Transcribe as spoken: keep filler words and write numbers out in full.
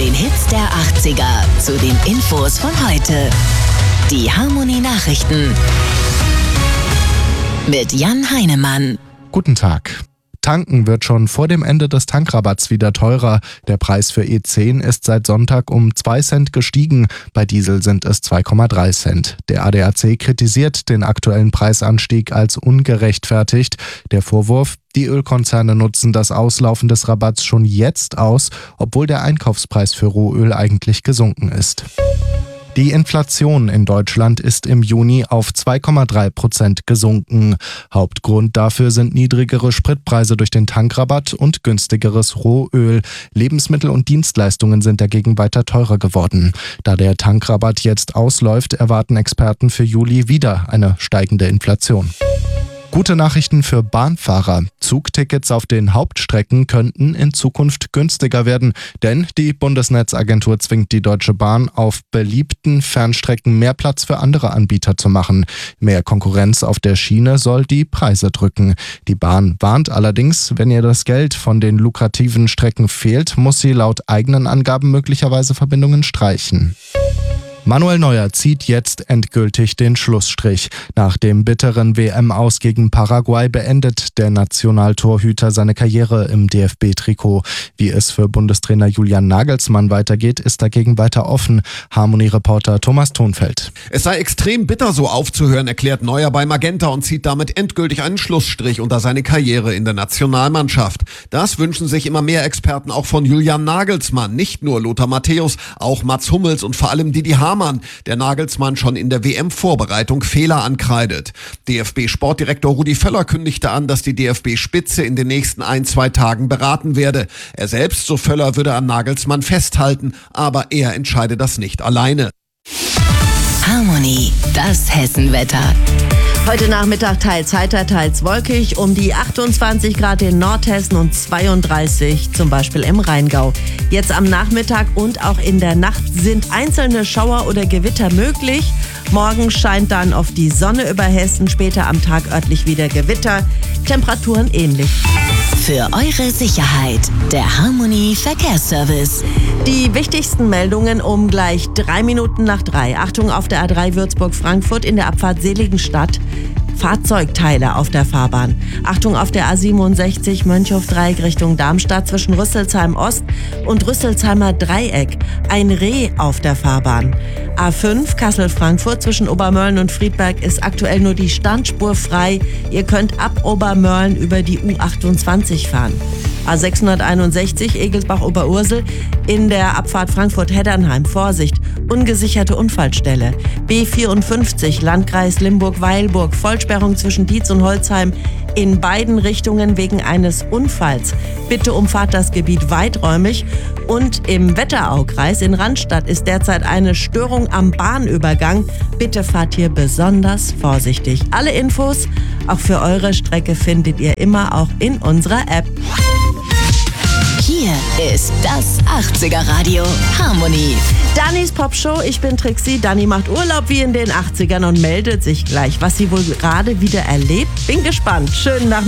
den Hits der achtziger zu den Infos von heute. Die Harmony Nachrichten mit Jan Heinemann. Guten Tag. Tanken wird schon vor dem Ende des Tankrabatts wieder teurer. Der Preis für E zehn ist seit Sonntag um zwei Cent gestiegen. Bei Diesel sind es zwei Komma drei Cent. Der A D A C kritisiert den aktuellen Preisanstieg als ungerechtfertigt. Der Vorwurf: Die Ölkonzerne nutzen das Auslaufen des Rabatts schon jetzt aus, obwohl der Einkaufspreis für Rohöl eigentlich gesunken ist. Die Inflation in Deutschland ist im Juni auf zwei Komma drei Prozent gesunken. Hauptgrund dafür sind niedrigere Spritpreise durch den Tankrabatt und günstigeres Rohöl. Lebensmittel und Dienstleistungen sind dagegen weiter teurer geworden. Da der Tankrabatt jetzt ausläuft, erwarten Experten für Juli wieder eine steigende Inflation. Gute Nachrichten für Bahnfahrer. Zugtickets auf den Hauptstrecken könnten in Zukunft günstiger werden, denn die Bundesnetzagentur zwingt die Deutsche Bahn, auf beliebten Fernstrecken mehr Platz für andere Anbieter zu machen. Mehr Konkurrenz auf der Schiene soll die Preise drücken. Die Bahn warnt allerdings, wenn ihr das Geld von den lukrativen Strecken fehlt, muss sie laut eigenen Angaben möglicherweise Verbindungen streichen. Manuel Neuer zieht jetzt endgültig den Schlussstrich. Nach dem bitteren W M-Aus gegen Paraguay beendet der Nationaltorhüter seine Karriere im D F B-Trikot. Wie es für Bundestrainer Julian Nagelsmann weitergeht, ist dagegen weiter offen. Harmony-Reporter Thomas Thonfeld. Es sei extrem bitter, so aufzuhören, erklärt Neuer bei Magenta und zieht damit endgültig einen Schlussstrich unter seine Karriere in der Nationalmannschaft. Das wünschen sich immer mehr Experten auch von Julian Nagelsmann. Nicht nur Lothar Matthäus, auch Mats Hummels und vor allem Didi Hamann, der Nagelsmann schon in der W M-Vorbereitung Fehler ankreidet. D F B-Sportdirektor Rudi Völler kündigte an, dass die D F B-Spitze in den nächsten ein, zwei Tagen beraten werde. Er selbst, so Völler, würde an Nagelsmann festhalten, aber er entscheide das nicht alleine. Harmony, das Hessenwetter. Heute Nachmittag teils heiter, teils wolkig, um die achtundzwanzig Grad in Nordhessen und zweiunddreißig zum Beispiel im Rheingau. Jetzt am Nachmittag und auch in der Nacht sind einzelne Schauer oder Gewitter möglich. Morgen scheint dann oft die Sonne über Hessen, später am Tag örtlich wieder Gewitter. Temperaturen ähnlich. Für eure Sicherheit, der Harmony Verkehrsservice. Die wichtigsten Meldungen um gleich drei Minuten nach drei. Achtung auf der A drei Würzburg-Frankfurt in der Abfahrt Seligenstadt. Fahrzeugteile auf der Fahrbahn. Achtung auf der A siebenundsechzig Mönchhof-Dreieck Richtung Darmstadt zwischen Rüsselsheim Ost und Rüsselsheimer Dreieck. Ein Reh auf der Fahrbahn. A fünf Kassel-Frankfurt zwischen Obermörlen und Friedberg ist aktuell nur die Standspur frei. Ihr könnt ab Obermörlen über die U achtundzwanzig fahren. A sechshunderteinundsechzig Egelsbach-Oberursel in der Abfahrt Frankfurt-Heddernheim. Vorsicht, ungesicherte Unfallstelle. B vierundfünfzig Landkreis Limburg-Weilburg. Vollsperrung zwischen Dietz und Holzheim in beiden Richtungen wegen eines Unfalls. Bitte umfahrt das Gebiet weiträumig. Und im Wetteraukreis in Randstadt ist derzeit eine Störung am Bahnübergang. Bitte fahrt hier besonders vorsichtig. Alle Infos, auch für eure Strecke, findet ihr immer auch in unserer App. Hier ist das achtziger Radio Harmony. Dannys Popshow, ich bin Trixie. Dani macht Urlaub wie in den achtzigern und meldet sich gleich, was sie wohl gerade wieder erlebt. Bin gespannt. Schönen Nachmittag.